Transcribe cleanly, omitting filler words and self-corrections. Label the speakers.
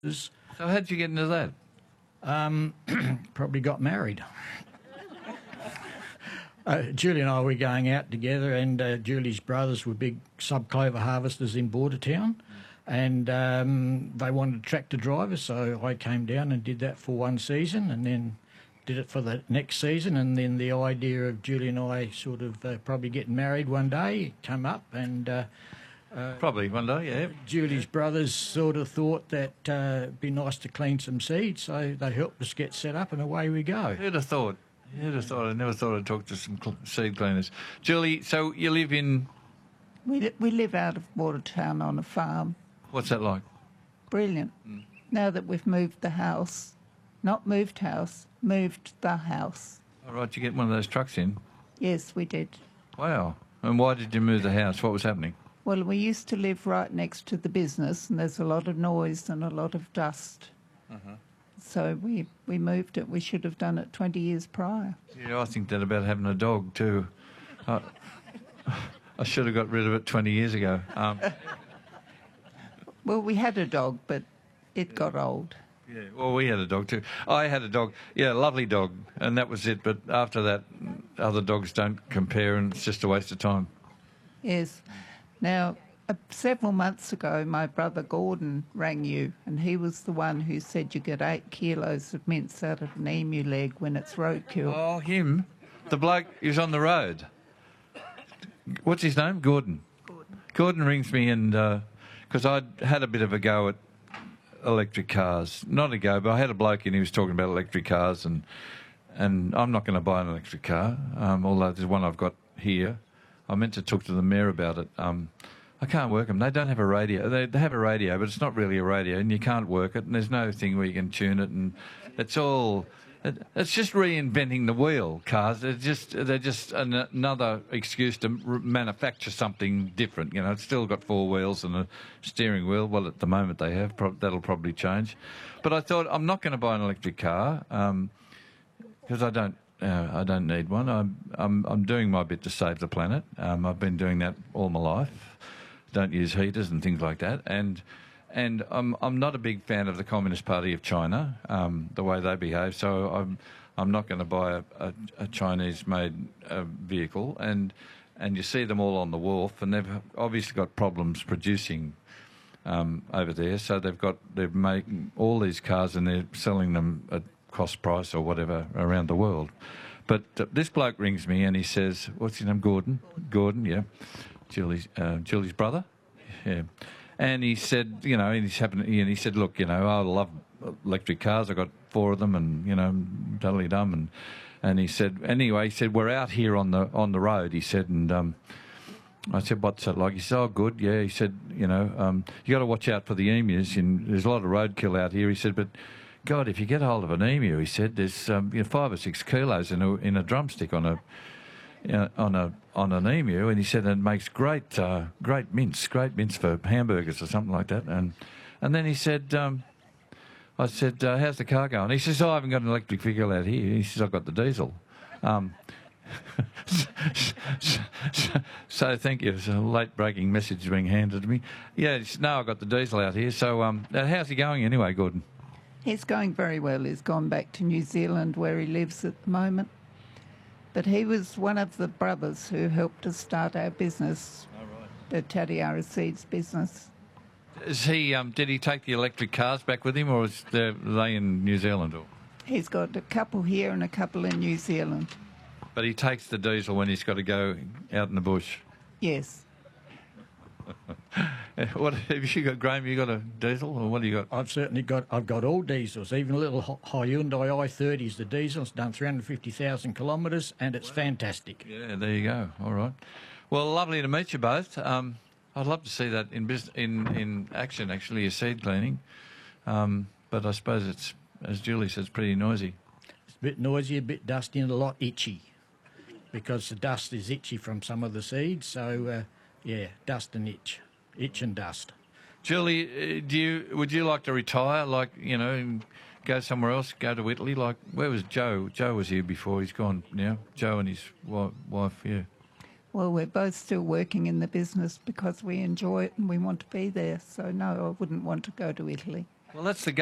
Speaker 1: So how'd you get into that?
Speaker 2: Probably got married. Julie and I were going out together, and Julie's brothers were big sub-clover harvesters in Bordertown, and they wanted a tractor driver, so I came down and did that for one season, and then did it for the next season, and then the idea of Julie and I sort of probably getting married one day came up, and
Speaker 1: Probably one day, yeah.
Speaker 2: Julie's brothers sort of thought that it'd be nice to clean some seed, so they helped us get set up, and away we go.
Speaker 1: Who'd have thought? Who'd have thought? I never thought I'd talk to some seed cleaners. Julie, so you live in...
Speaker 3: We live out of Watertown on a farm.
Speaker 1: What's that like?
Speaker 3: Brilliant. Now that we've moved the house, not moved house, moved the house.
Speaker 1: All right, you get one of those trucks in.
Speaker 3: Yes, we did.
Speaker 1: Wow. And why did you move the house? What was happening?
Speaker 3: Well, we used to live right next to the business, and there's a lot of noise and a lot of dust. So we moved it. We should have done it 20 years prior.
Speaker 1: Yeah, I think that about having a dog too. I should have got rid of it 20 years ago.
Speaker 3: Well, we had a dog, but it got old.
Speaker 1: Yeah, well, we had a dog too. I had a dog, yeah, a lovely dog, and that was it. But after that, other dogs don't compare, and it's just a waste of time.
Speaker 3: Yes. Now, several months ago, my brother Gordon rang you, and he was the one who said you get 8 kilos of mince out of an emu leg when it's roadkill.
Speaker 1: Oh, him? The bloke who's on the road. What's his name? Gordon. Gordon rings me, and because I'd had a bit of a go at electric cars. Not a go, but I had a bloke in, he was talking about electric cars, and I'm not going to buy an electric car, although there's one I've got here. I meant to talk to the mayor about it. I can't work them. They don't have a radio. They have a radio, but it's not really a radio, and you can't work it, and there's no thing where you can tune it, and it's all... It's just reinventing the wheel, cars. They're just another excuse to manufacture something different. You know, it's still got 4 wheels and a steering wheel. Well, at the moment they have. That'll probably change. But I thought I'm not going to buy an electric car because I don't need one. I'm doing my bit to save the planet. I've been doing that all my life. Don't use heaters and things like that. And I'm not a big fan of the Communist Party of China, the way they behave. So I'm not going to buy a Chinese-made vehicle. And you see them all on the wharf, and they've obviously got problems producing over there. So they're making all these cars, and they're selling them at cost price or whatever around the world. But this bloke rings me, and he says, "What's his name? Gordon. Gordon, yeah, Julie's brother, yeah." And he said, you know, and he said, look, you know, I love electric cars. I got 4 of them, and you know, I'm totally dumb. And he said, anyway, he said, we're out here on the road. He said, and I said, what's that like? He said, oh, good, yeah. He said, you know, you got to watch out for the emus. And there's a lot of roadkill out here. He said, but God, if you get hold of an emu, he said, there's 5 or 6 kilos in a drumstick on an emu, and he said it makes great mince for hamburgers or something like that. And then he said, I said, how's the car going? He says, I haven't got an electric vehicle out here. He says, I've got the diesel. So thank you. It's a late breaking message being handed to me. Yeah, no, I've got the diesel out here. So how's he going anyway, Gordon?
Speaker 3: He's going very well. He's gone back to New Zealand where he lives at the moment. But he was one of the brothers who helped us start our business, the Tatiara Seeds business.
Speaker 1: Is he? Did he take the electric cars back with him, or are they in New Zealand? Or?
Speaker 3: He's got a couple here and a couple in New Zealand.
Speaker 1: But he takes the diesel when he's got to go out in the bush?
Speaker 3: Yes.
Speaker 1: What have you got, Graham? You got a diesel, or what do you got?
Speaker 2: I've got all diesels, even a little Hyundai i30 is the diesel. It's done 350,000 kilometres, and it's fantastic.
Speaker 1: Yeah, there you go. All right. Well, lovely to meet you both. I'd love to see that in action, actually, a seed cleaning. But I suppose it's, as Julie says, pretty noisy.
Speaker 2: It's a bit noisy, a bit dusty, and a lot itchy, because the dust is itchy from some of the seeds. So, yeah, dust and itch and dust.
Speaker 1: Julie, would you like to retire, like, you know, and go somewhere else, go to Italy? Like, where was Joe? Joe was here before. He's gone now. Joe and his wife, yeah.
Speaker 3: Well, we're both still working in the business because we enjoy it and we want to be there. So, no, I wouldn't want to go to Italy.
Speaker 1: Well, that's the